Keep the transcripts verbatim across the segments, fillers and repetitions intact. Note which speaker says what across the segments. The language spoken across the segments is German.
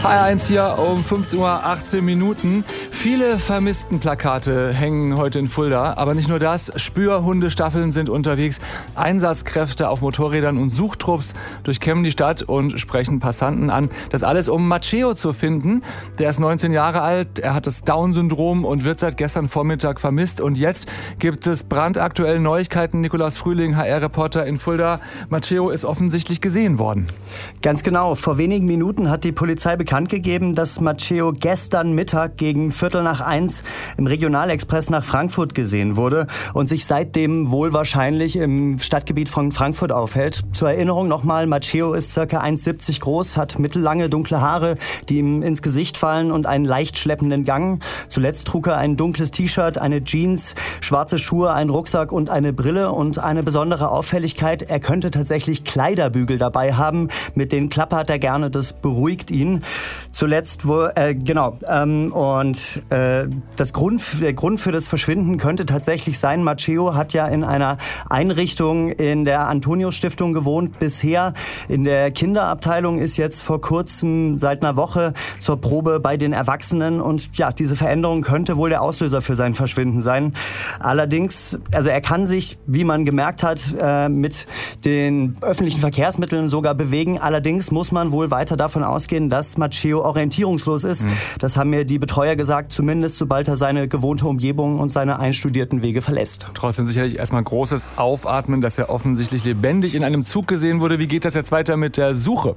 Speaker 1: H R eins hier um fünfzehn Uhr achtzehn Minuten. Viele Vermisstenplakate hängen heute in Fulda. Aber nicht nur das, Spürhundestaffeln sind unterwegs. Einsatzkräfte auf Motorrädern und Suchtrupps durchkämmen die Stadt und sprechen Passanten an. Das alles, um Matteo zu finden. Der ist neunzehn Jahre alt, er hat das Down-Syndrom und wird seit gestern Vormittag vermisst. Und jetzt gibt es brandaktuelle Neuigkeiten. Nikolaus Frühling, H R-Reporter in Fulda. Matteo ist offensichtlich gesehen worden.
Speaker 2: Ganz genau. Vor wenigen Minuten hat die Polizei bekannt gegeben, dass Matteo gestern Mittag gegen Viertel nach eins im Regionalexpress nach Frankfurt gesehen wurde und sich seitdem wohl wahrscheinlich im Stadtgebiet von Frankfurt aufhält. Zur Erinnerung nochmal, Matteo ist ca. eins Komma siebzig groß, hat mittellange dunkle Haare, die ihm ins Gesicht fallen und einen leicht schleppenden Gang. Zuletzt trug er ein dunkles T-Shirt, eine Jeans, schwarze Schuhe, einen Rucksack und eine Brille. Und eine besondere Auffälligkeit, er könnte tatsächlich Kleiderbügel dabei haben. Mit denen klappert er gerne, das beruhigt ihn. Zuletzt, wo, äh, genau, ähm, und äh, das Grund, der Grund für das Verschwinden könnte tatsächlich sein, Matteo hat ja in einer Einrichtung in der Antonius-Stiftung gewohnt bisher. In der Kinderabteilung ist jetzt vor kurzem seit einer Woche zur Probe bei den Erwachsenen und ja, diese Veränderung könnte wohl der Auslöser für sein Verschwinden sein. Allerdings, also er kann sich, wie man gemerkt hat, äh, mit den öffentlichen Verkehrsmitteln sogar bewegen. Allerdings muss man wohl weiter davon ausgehen, dass Matteo orientierungslos ist. Mhm. Das haben mir die Betreuer gesagt, zumindest sobald er seine gewohnte Umgebung und seine einstudierten Wege verlässt.
Speaker 1: Trotzdem sicherlich erstmal großes Aufatmen, dass er offensichtlich lebendig in einem Zug gesehen wurde. Wie geht das jetzt weiter mit der Suche?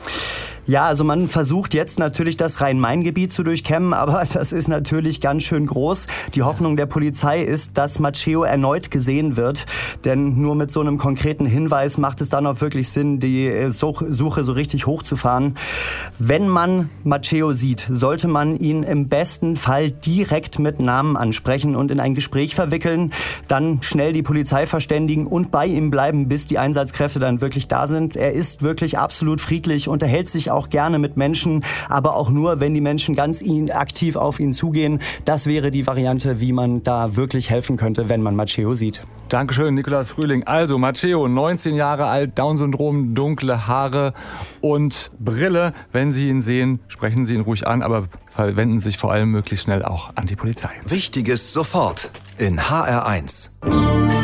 Speaker 2: Ja, also man versucht jetzt natürlich das Rhein-Main-Gebiet zu durchkämmen, aber das ist natürlich ganz schön groß. Die Hoffnung der Polizei ist, dass Matteo erneut gesehen wird, denn nur mit so einem konkreten Hinweis macht es dann auch wirklich Sinn, die Suche so richtig hochzufahren. Wenn man Matteo sieht, sollte man ihn im besten Fall direkt mit Namen ansprechen und in ein Gespräch verwickeln, dann schnell die Polizei verständigen und bei ihm bleiben, bis die Einsatzkräfte dann wirklich da sind. Er ist wirklich absolut friedlich, unterhält sich auch gerne mit Menschen, aber auch nur, wenn die Menschen ganz ihn, aktiv auf ihn zugehen. Das wäre die Variante, wie man da wirklich helfen könnte, wenn man Matteo sieht.
Speaker 1: Dankeschön, Nikolaus Frühling. Also Matteo, neunzehn Jahre alt, Down-Syndrom, dunkle Haare und Brille. Wenn Sie ihn sehen, sprechen Sie ihn ruhig an, aber verwenden sich vor allem möglichst schnell auch an die Polizei.
Speaker 3: Wichtiges sofort in H R eins.